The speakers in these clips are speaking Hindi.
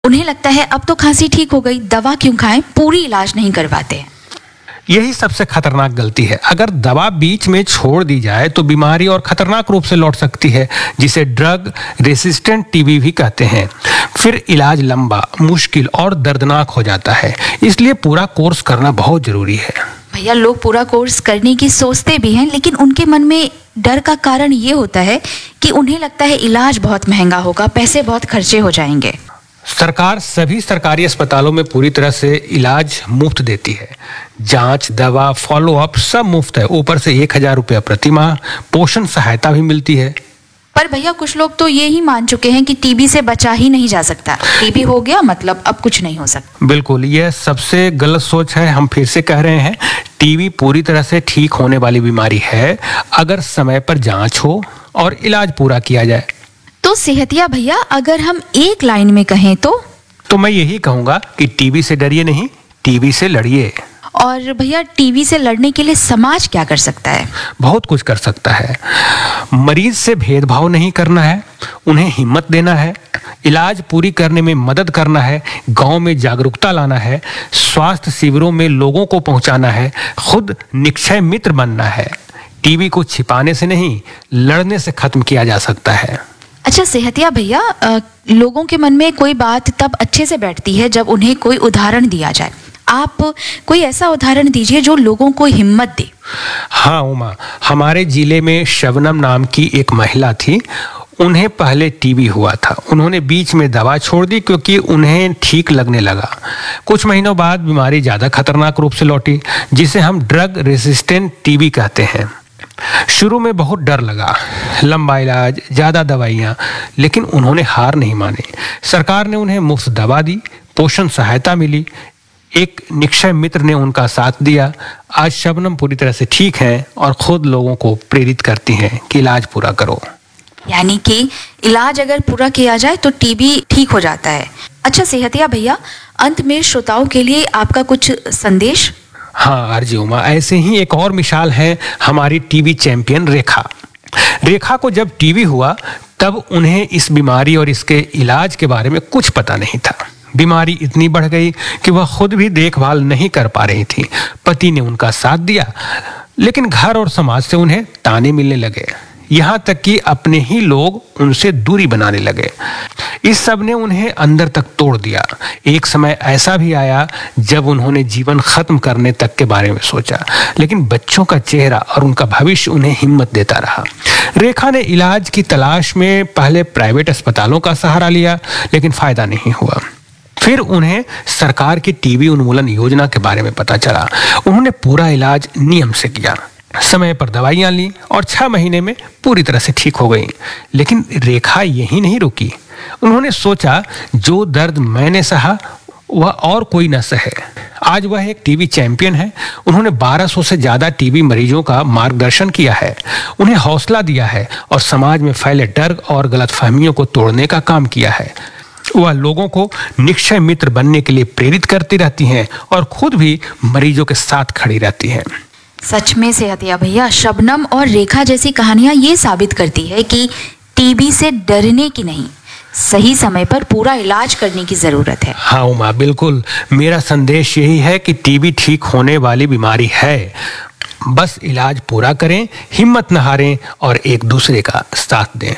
उन्हें लगता है अब तो खांसी ठीक हो गई, दवा क्यों खाएं, पूरी इलाज नहीं करवाते हैं। यही सबसे खतरनाक गलती है। अगर दवा बीच में छोड़ दी जाए तो बीमारी और खतरनाक रूप से लौट सकती है, जिसे ड्रग रेसिस्टेंट टीबी भी कहते हैं। फिर इलाज लंबा, मुश्किल और दर्दनाक हो जाता है। इसलिए पूरा कोर्स करना बहुत जरूरी है। भैया, लोग पूरा कोर्स करने की सोचते भी हैं, लेकिन उनके मन में डर का कारण ये होता है कि उन्हें लगता है इलाज बहुत महंगा होगा, पैसे बहुत खर्चे हो जाएंगे। सरकार सभी सरकारी अस्पतालों में पूरी तरह से इलाज मुफ्त देती है। जांच, दवा, फॉलोअप सब मुफ्त है। ऊपर से 1000 रुपया प्रति माह पोषण सहायता भी मिलती है। पर भैया, कुछ लोग तो ये ही मान चुके हैं कि टीबी से बचा ही नहीं जा सकता। टीबी हो गया मतलब अब कुछ नहीं हो सकता। बिल्कुल, यह सबसे गलत सोच है। हम फिर से कह रहे हैं, टीबी पूरी तरह से ठीक होने वाली बीमारी है, अगर समय पर जांच हो और इलाज पूरा किया जाए। तो सेहतिया भैया, अगर हम एक लाइन में कहें तो मैं यही कहूंगा कि टीबी से डरिए नहीं, टीबी से लड़िए। और भैया, टीबी से लड़ने के लिए समाज क्या कर सकता है? बहुत कुछ कर सकता है। मरीज से भेदभाव नहीं करना है, उन्हें हिम्मत देना है, इलाज पूरी करने में मदद करना है, गांव में जागरूकता लाना है, स्वास्थ्य शिविरों में लोगों को पहुंचाना है, खुद निक्षय मित्र बनना है। टीबी को छिपाने से नहीं, लड़ने से खत्म किया जा सकता है। अच्छा सेहतिया भैया, लोगों के मन में कोई बात तब अच्छे से बैठती है जब उन्हें कोई उदाहरण दिया जाए। आप कोई ऐसा उदाहरण दीजिए जो लोगों को हिम्मत दे। हाँ उमा, हमारे जिले में शबनम नाम की एक महिला थी। उन्हें पहले टीबी हुआ था। उन्होंने बीच में दवा छोड़ दी क्योंकि उन्हें ठीक लगने लगा। कुछ महीनों बाद बीमारी ज़्यादा खतरनाक रूप से लौटी, जिसे हम ड्रग रेसिस्टेंट टीबी कहते हैं। शुरू में बहुत डर लगा, लंबा इलाज, ज़्यादा दवाइयाँ, लेकिन उन्होंने हार नहीं मानी। सरकार ने उन्हें मुफ्त दवा दी, पोषण सहायता मिली, एक निक्षय मित्र ने उनका साथ दिया। आज शबनम पूरी तरह से ठीक हैं और खुद लोगों को प्रेरित करती हैं कि इलाज पूरा करो। यानी कि इलाज अगर पूरा किया जाए तो टीबी ठीक हो जाता है। अच्छा सेहतिया भैया, अंत में श्रोताओं के लिए आपका कुछ संदेश? हाँ आरजी उमा, ऐसे ही एक और मिसाल है हमारी टीबी चैंपियन रेखा। रेखा को जब टीबी हुआ तब उन्हें इस बीमारी और इसके इलाज के बारे में कुछ पता नहीं था। बीमारी इतनी बढ़ गई कि वह खुद भी देखभाल नहीं कर पा रही थी। पति ने उनका साथ दिया, लेकिन घर और समाज से उन्हें ताने मिलने लगे, यहाँ तक कि अपने ही लोग उनसे दूरी बनाने लगे। इस सब ने उन्हें अंदर तक तोड़ दिया। एक समय ऐसा भी आया जब उन्होंने जीवन खत्म करने तक के बारे में सोचा, लेकिन बच्चों का चेहरा और उनका भविष्य उन्हें हिम्मत देता रहा। रेखा ने इलाज की तलाश में पहले प्राइवेट अस्पतालों का सहारा लिया, लेकिन फायदा नहीं हुआ। फिर उन्हें सरकार की टीबी उन्मूलन योजना के बारे में पता चला। उन्होंने पूरा इलाज नियम से किया, समय पर दवाइयाँ ली और 6 महीने में पूरी तरह से ठीक हो गई। लेकिन रेखा यही नहीं रुकी। उन्होंने सोचा, जो दर्द मैंने सहा वह और कोई न सहे। आज वह एक टीबी चैंपियन है। उन्होंने 1200 से ज़्यादा टीबी मरीजों का मार्गदर्शन किया है, उन्हें हौसला दिया है और समाज में फैले डर और गलतफहमियों को तोड़ने का काम किया है। वह लोगों को निक्षय मित्र बनने के लिए प्रेरित करती रहती हैं और खुद भी मरीजों के साथ खड़ी रहती हैं। सच में सेहतिया भैया, शबनम और रेखा जैसी कहानियां ये साबित करती है कि टीबी से डरने की नहीं, सही समय पर पूरा इलाज करने की जरूरत है। हाँ उमा, बिल्कुल। मेरा संदेश यही है कि टीबी ठीक होने वाली बीमारी है। बस इलाज पूरा करें, हिम्मत न हारें और एक दूसरे का साथ दें।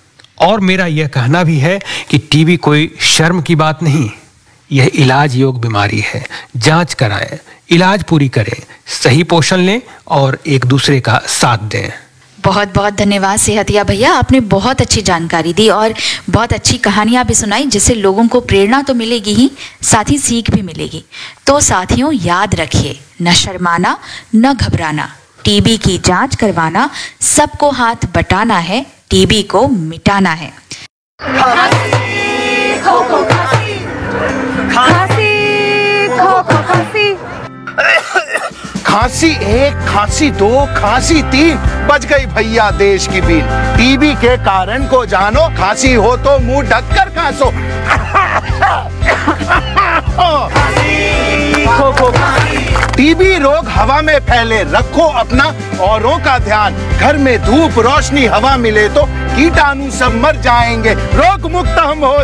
और मेरा यह कहना भी है कि टीबी कोई शर्म की बात नहीं, यह इलाज योग बीमारी है। जांच कराएं, इलाज पूरी करें, सही पोषण लें और एक दूसरे का साथ दें। बहुत बहुत धन्यवाद सेहतिया भैया, आपने बहुत अच्छी जानकारी दी और बहुत अच्छी कहानियां भी सुनाई, जिससे लोगों को प्रेरणा तो मिलेगी ही, साथ ही सीख भी मिलेगी। तो साथियों, याद रखिए, न शर्माना न घबराना, टीबी की जांच करवाना, सबको हाथ बटाना है, टीबी को मिटाना है। खांसी 1, खांसी 2, खांसी 3, बच गई भैया देश की बीन। टीबी के कारण को जानो, खांसी हो तो मुंह ढककर खांसो। टीबी रोग हवा में फैले, रखो अपना औरों का ध्यान। घर में धूप रोशनी हवा मिले तो कीटाणु सब मर जाएंगे, रोग मुक्त हम हो